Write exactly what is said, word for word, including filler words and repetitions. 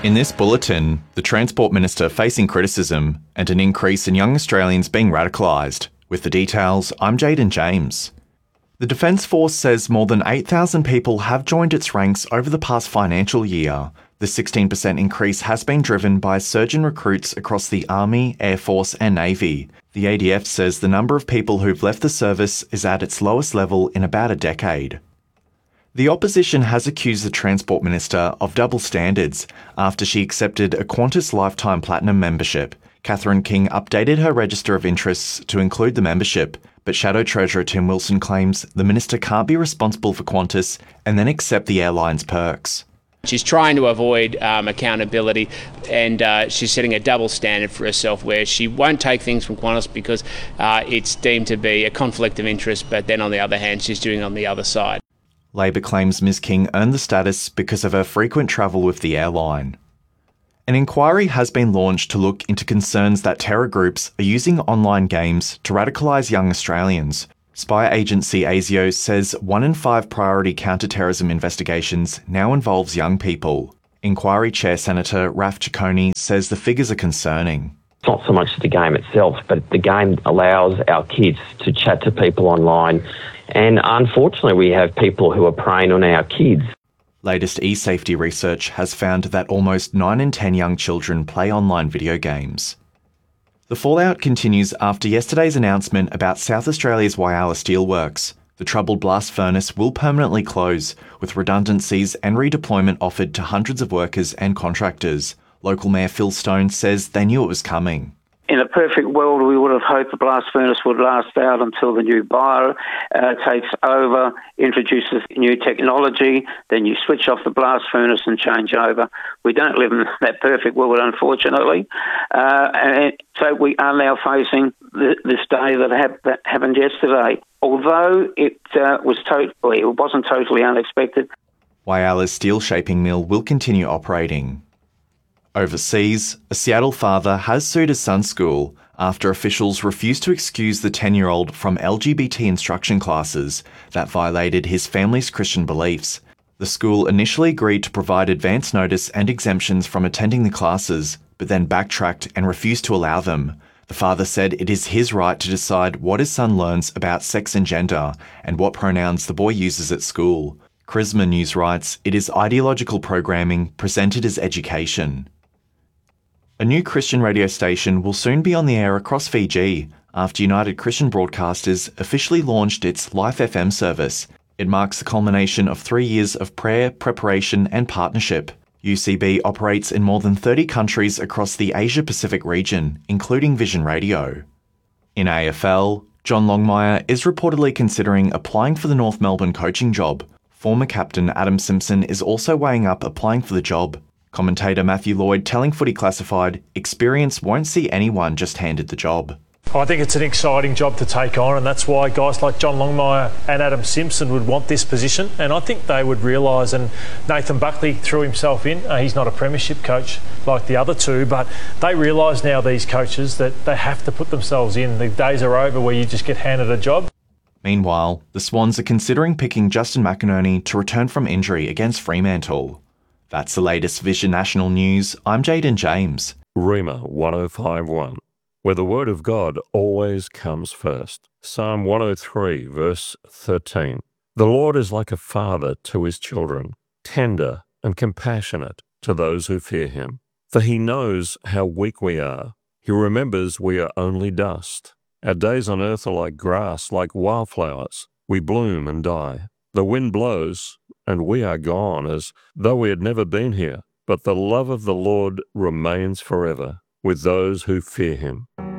In this bulletin, the Transport Minister facing criticism and an increase in young Australians being radicalised. With the details, I'm Jaden James. The Defence Force says more than eight thousand people have joined its ranks over the past financial year. The sixteen percent increase has been driven by a surge in recruits across the Army, Air Force and Navy. The A D F says the number of people who've left the service is at its lowest level in about a decade. The opposition has accused the Transport Minister of double standards after she accepted a Qantas Lifetime Platinum membership. Catherine King updated her register of interests to include the membership, but Shadow Treasurer Tim Wilson claims the minister can't be responsible for Qantas and then accept the airline's perks. She's trying to avoid um, accountability, and uh, she's setting a double standard for herself where she won't take things from Qantas because uh, it's deemed to be a conflict of interest, but then on the other hand, she's doing it on the other side. Labor claims Miz King earned the status because of her frequent travel with the airline. An inquiry has been launched to look into concerns that terror groups are using online games to radicalise young Australians. Spy agency ASIO says one in five priority counter-terrorism investigations now involves young people. Inquiry Chair Senator Raf Ciccone says the figures are concerning. It's not so much the game itself, but the game allows our kids to chat to people online. And unfortunately, we have people who are preying on our kids. Latest e-safety research has found that almost nine in ten young children play online video games. The fallout continues after yesterday's announcement about South Australia's Whyalla Steelworks. The troubled blast furnace will permanently close, with redundancies and redeployment offered to hundreds of workers and contractors. Local Mayor Phil Stone says they knew it was coming. In a perfect world, we would have hoped the blast furnace would last out until the new buyer uh, takes over, introduces new technology, then you switch off the blast furnace and change over. We don't live in that perfect world, unfortunately. Uh, and so we are now facing th- this day that, ha- that happened yesterday. Although it uh, was totally, it wasn't totally unexpected. Whyalla's steel shaping mill will continue operating. Overseas, a Seattle father has sued his son's school after officials refused to excuse the ten-year-old from L G B T instruction classes that violated his family's Christian beliefs. The school initially agreed to provide advance notice and exemptions from attending the classes, but then backtracked and refused to allow them. The father said it is his right to decide what his son learns about sex and gender and what pronouns the boy uses at school. Charisma News writes, it is ideological programming presented as education. A new Christian radio station will soon be on the air across Fiji after United Christian Broadcasters officially launched its Life F M service. It marks the culmination of three years of prayer, preparation and partnership. U C B operates in more than thirty countries across the Asia-Pacific region, including Vision Radio. In A F L, John Longmire is reportedly considering applying for the North Melbourne coaching job. Former captain Adam Simpson is also weighing up applying for the job. Commentator Matthew Lloyd telling Footy Classified, experience won't see anyone just handed the job. I think it's an exciting job to take on, and that's why guys like John Longmire and Adam Simpson would want this position, and I think they would realise, and Nathan Buckley threw himself in. Uh, he's not a premiership coach like the other two, but they realise now, these coaches, that they have to put themselves in. The days are over where you just get handed a job. Meanwhile, the Swans are considering picking Justin McInerney to return from injury against Fremantle. That's the latest Vision National News. I'm Jaden James. Rhema one oh five one, where the word of God always comes first. Psalm one oh three, verse thirteen. The Lord is like a father to his children, tender and compassionate to those who fear him. For he knows how weak we are. He remembers we are only dust. Our days on earth are like grass, like wildflowers. We bloom and die. The wind blows, and we are gone, as though we had never been here. But the love of the Lord remains forever with those who fear him.